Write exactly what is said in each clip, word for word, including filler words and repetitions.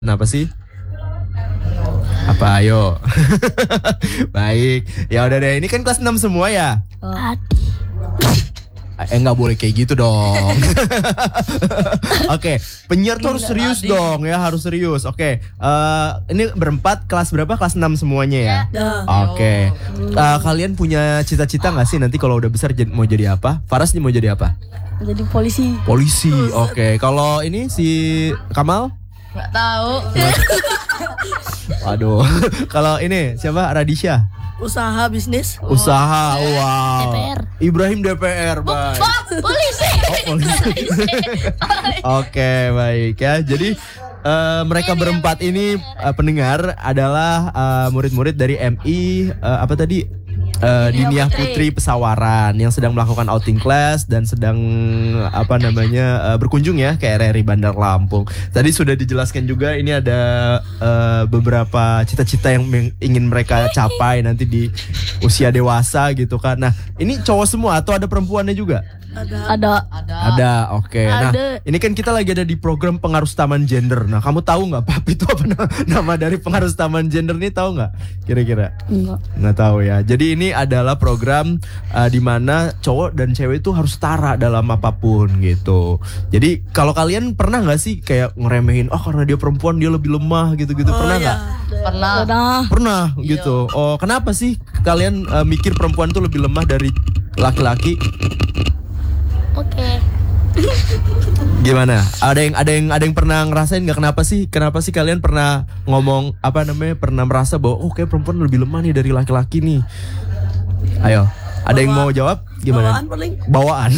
Kenapa sih? Apa ayo? Baik. Ya udah deh, ini kan kelas enam semua ya? Oh. Eh nggak boleh kayak gitu dong. Oke, penyiar tuh harus serius dong ya, harus serius. Oke, uh, ini berempat kelas berapa? Kelas enam semuanya ya? Oke. Uh, kalian punya cita-cita nggak sih nanti kalau udah besar jadi, mau jadi apa? Faras nih mau jadi apa? Jadi polisi. Polisi. Oke. Kalau ini si Kamal? Nggak tahu. Waduh. Kalau ini siapa? Radisha? Usaha bisnis. Usaha. Wow. D P R. Ibrahim D P R. Baik. Polisi. Oh, polisi. Oke, baik ya. Jadi uh, mereka berempat ini uh, pendengar adalah uh, murid-murid dari M I uh, apa tadi? Uh, Diniah Putri Pesawaran yang sedang melakukan outing class dan sedang apa namanya uh, berkunjung ya ke R R I Bandar Lampung. Tadi sudah dijelaskan juga ini ada uh, beberapa cita-cita yang ingin mereka capai nanti di usia dewasa gitu kan. Nah, ini cowok semua atau ada perempuannya juga? Ada. Ada. Ada. Ada, oke. Okay. Nah, Ada. ini kan kita lagi ada di program pengarustaman gender. Nah, kamu tahu nggak, Pap, itu apa nama, nama dari pengarustaman gender nih, tahu nggak? Kira-kira? Enggak. Nggak tahu ya. Jadi ini adalah program uh, di mana cowok dan cewek itu harus setara dalam apapun gitu. Jadi kalau kalian pernah nggak sih kayak ngeremehin, oh karena dia perempuan dia lebih lemah gitu-gitu, Oh, pernah nggak? ya. Pernah. Udah. Pernah gitu. Oh, kenapa sih kalian uh, mikir perempuan tuh lebih lemah dari laki-laki? Oke. Gimana? Ada yang ada yang ada yang pernah ngerasain nggak, kenapa sih? Kenapa sih kalian pernah ngomong apa namanya? Pernah merasa bahwa oh kayak perempuan lebih lemah nih dari laki-laki nih. Ayo, ada yang mau jawab? Gimana? Bawaan paling. Bawaan.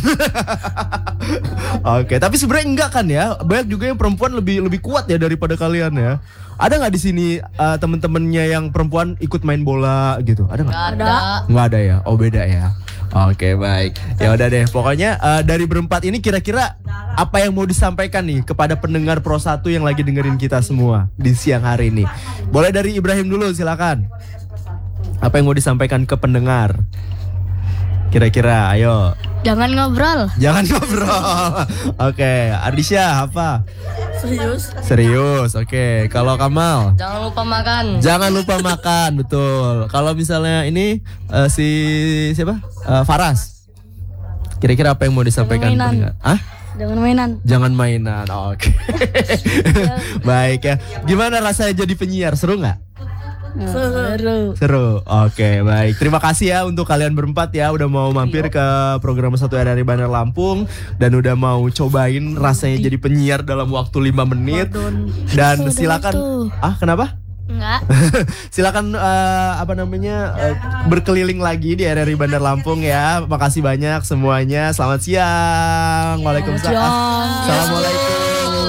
Oke, tapi sebenarnya enggak kan ya? Banyak juga yang perempuan lebih lebih kuat ya daripada kalian ya. Ada nggak di sini uh, temen-temennya yang perempuan ikut main bola gitu? Ada nggak? Nggak ada. Nggak ada ya? Oh beda ya. Oke baik. Ya udah deh. Pokoknya uh, dari berempat ini kira-kira apa yang mau disampaikan nih kepada pendengar Pro satu yang lagi dengerin kita semua di siang hari ini? Boleh dari Ibrahim dulu, silakan. Apa yang mau disampaikan ke pendengar? Kira-kira, ayo. Jangan ngobrol. Jangan ngobrol. Oke, Ardisha apa? Serius. Serius. Oke, kalau Kamal? Jangan lupa makan. Jangan lupa makan, betul. Kalau misalnya ini uh, si siapa? Uh, Faras. Kira-kira apa yang mau disampaikan Jangan mainan. pendengar? Ah? Jangan mainan. Jangan mainan. Oh, oke. Baik ya. Gimana rasanya jadi penyiar? Seru nggak? Seru. Seru. Oke, baik. Terima kasih ya untuk kalian berempat ya udah mau mampir ke program satu R R I Bandar Lampung dan udah mau cobain rasanya jadi penyiar dalam waktu lima menit. Dan Sudah silakan. itu. Ah, kenapa? Enggak. Silakan uh, apa namanya uh, berkeliling lagi di R R I Bandar Lampung ya. Makasih banyak semuanya. Selamat siang. Waalaikumsalam. Assalamualaikum.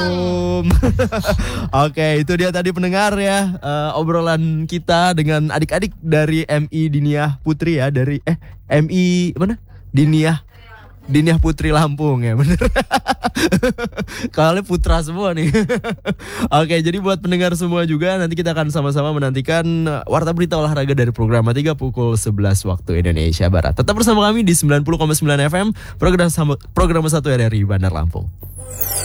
Oke, itu dia tadi pendengar ya uh, obrolan kita dengan adik-adik dari M I Diniah Putri ya, dari eh M I mana? Diniah Diniah Putri Lampung ya, bener. Kalian putra semua nih. Oke, jadi buat pendengar semua juga nanti kita akan sama-sama menantikan Warta Berita Olahraga dari Program tiga pukul sebelas waktu Indonesia Barat. Tetap bersama kami di sembilan puluh koma sembilan F M program program satu R R I Bandar Lampung.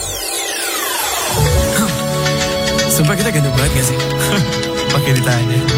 Sumpah kita ganteng banget gak sih? Pakai ditanya.